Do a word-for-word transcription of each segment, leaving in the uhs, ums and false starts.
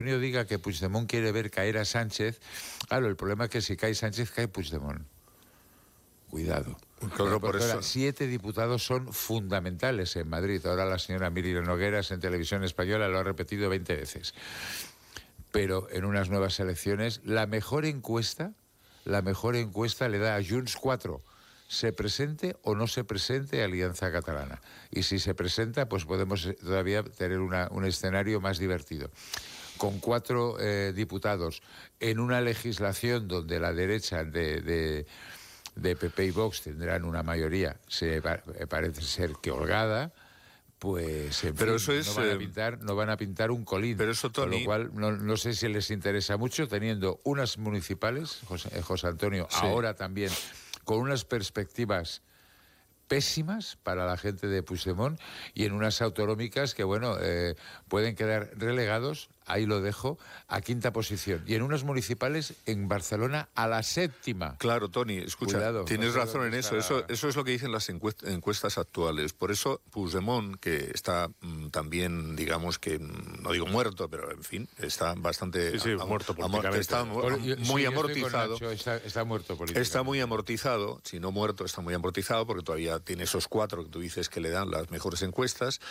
diga que Puigdemont quiere ver caer a Sánchez, claro, el problema es que si cae Sánchez, cae Puigdemont. Cuidado. Claro, por eso. Ahora, siete diputados son fundamentales en Madrid. Ahora la señora Miriam Nogueras en Televisión Española lo ha repetido veinte veces. Pero en unas nuevas elecciones, la mejor encuesta, la mejor encuesta le da a Junts cuatro. Se presente o no se presente Alianza Catalana. Y si se presenta, pues podemos todavía tener una, un escenario más divertido. Con cuatro eh, diputados en una legislación donde la derecha de, de, de P P y Vox tendrán una mayoría, se parece ser que holgada, pues en pero fin, eso es, no, van a pintar, no van a pintar un colín. Pero eso, Toni, con lo cual no, no sé si les interesa mucho, teniendo unas municipales, José, José Antonio, sí. ahora también, con unas perspectivas pésimas para la gente de Puigdemont, y en unas autonómicas que, bueno, eh, pueden quedar relegados, ahí lo dejo, a quinta posición. Y en unas municipales en Barcelona a la séptima. Claro, Toni, escucha, Cuidado, tienes no razón en eso. eso. Eso es lo que dicen las encuestas actuales. Por eso Puigdemont, que está mmm, también, digamos que, no digo muerto, pero en fin, está bastante... Sí, sí, am muerto políticamente. Está Por, yo, muy sí, amortizado. Nacho, está, está muerto políticamente. Está muy amortizado, si no muerto, está muy amortizado, porque todavía tiene esos cuatro que tú dices que le dan las mejores encuestas.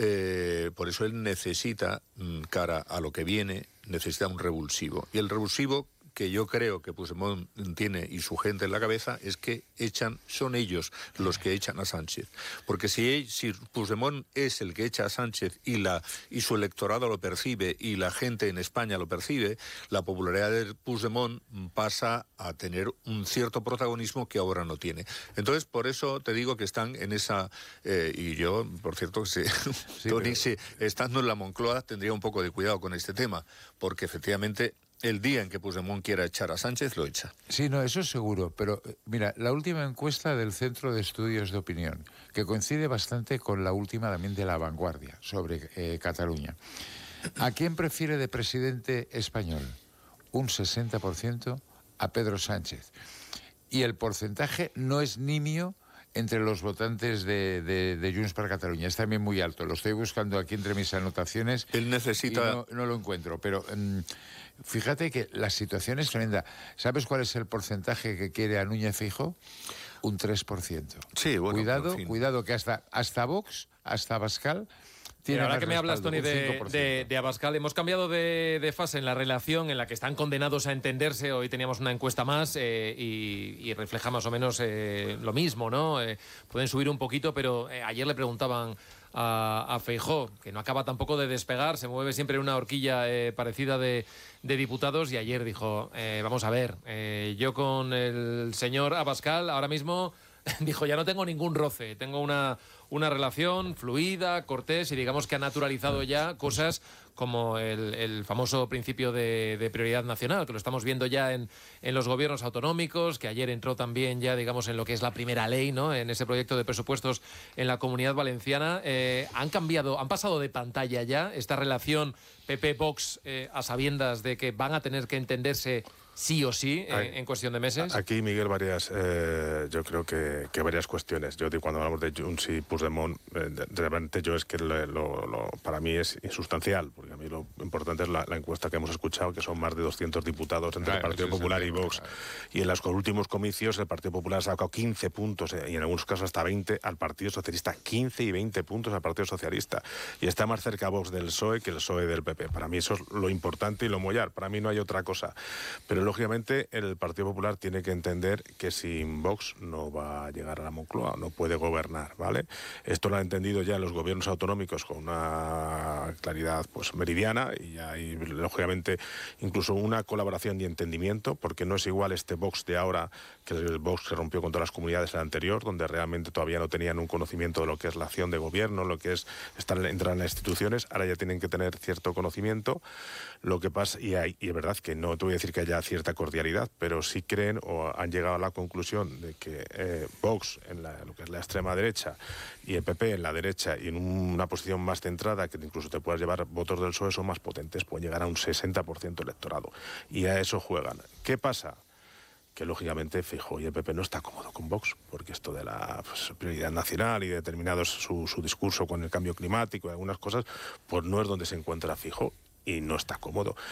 Eh, por eso él necesita, mmm, cara a lo que viene, necesita un revulsivo. Y el revulsivo que yo creo que Puigdemont tiene y su gente en la cabeza es que echan, son ellos los que echan a Sánchez. Porque si, si Puigdemont es el que echa a Sánchez y, la, y su electorado lo percibe y la gente en España lo percibe, la popularidad de Puigdemont pasa a tener un cierto protagonismo que ahora no tiene. Entonces, por eso te digo que están en esa... Eh, y yo, por cierto, si, sí, Toni, pero... si estando en la Moncloa, tendría un poco de cuidado con este tema, porque efectivamente... El día en que Puigdemont quiera echar a Sánchez, lo echa. Sí, no, eso es seguro. Pero, mira, la última encuesta del Centro de Estudios de Opinión, que coincide bastante con la última también de La Vanguardia, sobre eh, Cataluña. ¿A quién prefiere de presidente español? Un sesenta por ciento a Pedro Sánchez. Y el porcentaje no es nimio entre los votantes de, de, de Junts per Catalunya. Es también muy alto. Lo estoy buscando aquí entre mis anotaciones. Él necesita... Y no, no lo encuentro, pero... Um, fíjate que la situación es tremenda. ¿Sabes cuál es el porcentaje que quiere a Núñez Feijóo? Un tres por ciento. Sí, bueno, cuidado, en fin. cuidado que hasta, hasta Vox, hasta Abascal... Ahora que me hablas, Toni, de, de, de Abascal, hemos cambiado de, de fase en la relación en la que están condenados a entenderse. Hoy teníamos una encuesta más eh, y, y refleja más o menos eh, lo mismo, ¿no? Eh, pueden subir un poquito, pero eh, ayer le preguntaban a, a Feijóo, que no acaba tampoco de despegar, se mueve siempre en una horquilla eh, parecida de, de diputados, y ayer dijo, eh, vamos a ver, eh, yo con el señor Abascal ahora mismo... Dijo, ya no tengo ningún roce, tengo una, una relación fluida, cortés, y digamos que ha naturalizado ya cosas como el, el famoso principio de, de prioridad nacional, que lo estamos viendo ya en, en los gobiernos autonómicos, que ayer entró también ya, digamos, en lo que es la primera ley, ¿no? En ese proyecto de presupuestos en la Comunidad Valenciana. Eh, han cambiado, han pasado de pantalla ya esta relación P P-Vox eh, a sabiendas de que van a tener que entenderse sí o sí eh, en cuestión de meses. Aquí, Miguel, varias, eh, yo creo que, que varias cuestiones. Yo cuando hablamos de Junts y Puigdemont, eh, realmente yo es que lo, lo, lo, para mí es insustancial, porque a mí lo importante es la, la encuesta que hemos escuchado, que son más de doscientos diputados entre claro, el Partido Popular y Vox. Claro. Y en los últimos comicios el Partido Popular ha sacado quince puntos, eh, y en algunos casos hasta veinte al Partido Socialista, quince y veinte puntos al Partido Socialista. Y está más cerca Vox del P S O E que el P S O E del P P. Para mí eso es lo importante y lo mollar. Para mí no hay otra cosa. Pero lógicamente el Partido Popular tiene que entender que sin Vox no va a llegar a la Moncloa, no puede gobernar, ¿vale? Esto lo han entendido ya los gobiernos autonómicos con una claridad pues meridiana, y hay lógicamente incluso una colaboración y entendimiento, porque no es igual este Vox de ahora que el Vox que rompió con todas las comunidades el anterior, donde realmente todavía no tenían un conocimiento de lo que es la acción de gobierno, lo que es estar entrar en las instituciones. Ahora ya tienen que tener cierto conocimiento. Lo que pasa, y, hay, y es verdad que no te voy a decir que haya cierta cordialidad, pero sí creen o han llegado a la conclusión de que eh, Vox en la, lo que es la extrema derecha y el P P en la derecha y en una posición más centrada, que incluso te puedas llevar votos del P S O E, son más potentes, pueden llegar a un sesenta por ciento electorado, y a eso juegan. ¿Qué pasa? Que lógicamente Feijóo y el P P no está cómodo con Vox, porque esto de la pues, prioridad nacional y determinados su, su discurso con el cambio climático y algunas cosas, pues no es donde se encuentra Feijóo. y no está cómodo.